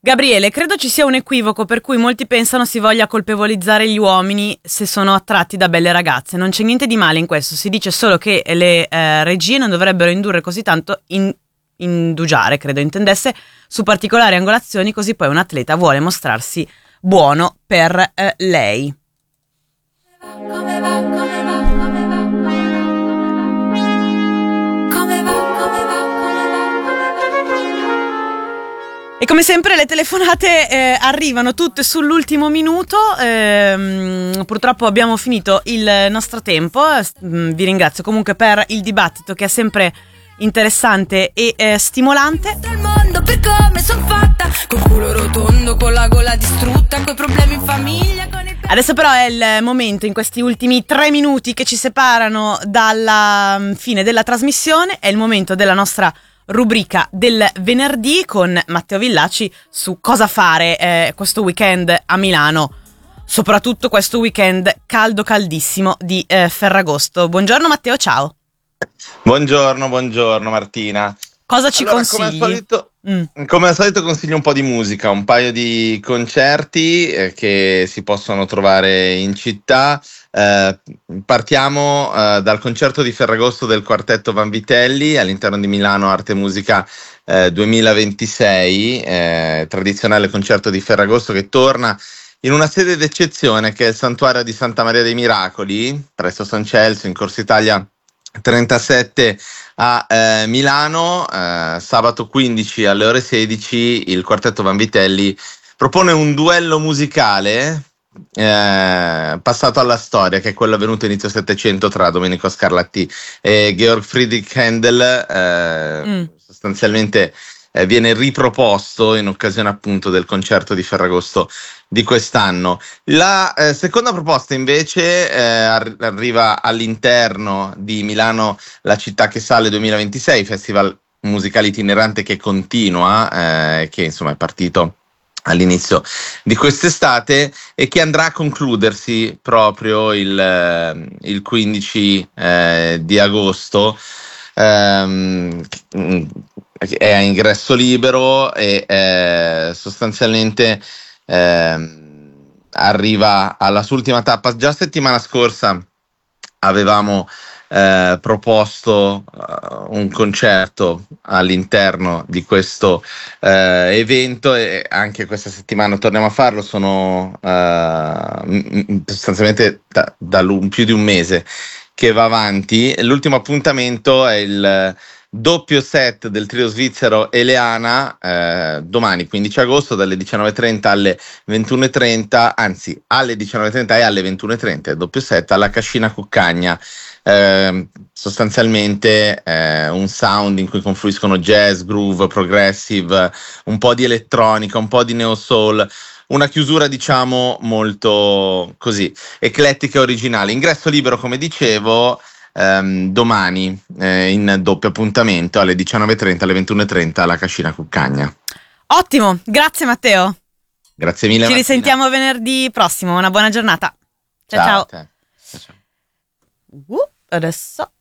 Gabriele, credo ci sia un equivoco per cui molti pensano si voglia colpevolizzare gli uomini se sono attratti da belle ragazze. Non c'è niente di male in questo, si dice solo che le regie non dovrebbero indurre così tanto indugiare, credo intendesse, su particolari angolazioni, così poi un atleta vuole mostrarsi buono per lei. Come va? E come sempre le telefonate arrivano tutte sull'ultimo minuto, purtroppo abbiamo finito il nostro tempo, vi ringrazio comunque per il dibattito che è sempre interessante e stimolante. Il mondo per come son fatta, col culo rotondo, con la gola distrutta, coi problemi in famiglia, con il... Adesso però è il momento, in questi ultimi 3 minuti che ci separano dalla fine della trasmissione, è il momento della nostra rubrica del venerdì con Matteo Villaci su cosa fare questo weekend a Milano, soprattutto questo weekend caldissimo di Ferragosto. Buongiorno Matteo, ciao. Buongiorno Martina. Cosa ci consigli? Come al solito consiglio un po' di musica, un paio di concerti che si possono trovare in città. Partiamo dal concerto di Ferragosto del Quartetto Vanvitelli all'interno di Milano Arte e Musica 2026, tradizionale concerto di Ferragosto che torna in una sede d'eccezione che è il Santuario di Santa Maria dei Miracoli, presso San Celso in Corso Italia 37 a Milano. Sabato 15 alle ore 16 il Quartetto Vanvitelli propone un duello musicale passato alla storia, che è quello avvenuto inizio Settecento tra Domenico Scarlatti e Georg Friedrich Händel. Sostanzialmente viene riproposto in occasione appunto del concerto di Ferragosto di quest'anno. La seconda proposta invece arriva all'interno di Milano La Città che Sale 2026, festival musicale itinerante che continua, che insomma è partito all'inizio di quest'estate e che andrà a concludersi proprio il 15 di agosto. È a ingresso libero e sostanzialmente arriva alla sua ultima tappa. Già settimana scorsa avevamo proposto un concerto all'interno di questo evento e anche questa settimana torniamo a farlo. Sono sostanzialmente da più di un mese che va avanti. L'ultimo appuntamento è il doppio set del trio svizzero Eleana, domani 15 agosto dalle 19.30 alle 21.30, anzi alle 19.30 e alle 21.30, il doppio set alla Cascina Cuccagna. Sostanzialmente un sound in cui confluiscono jazz, groove, progressive, un po' di elettronica, un po' di neo soul, una chiusura diciamo molto così eclettica e originale. Ingresso libero, come dicevo, domani in doppio appuntamento alle 19.30 alle 21.30 alla Cascina Cuccagna. Ottimo, grazie Matteo. Grazie mille. Ci Martina. risentiamo venerdì prossimo, una buona giornata. Ciao. Ciao. Adesso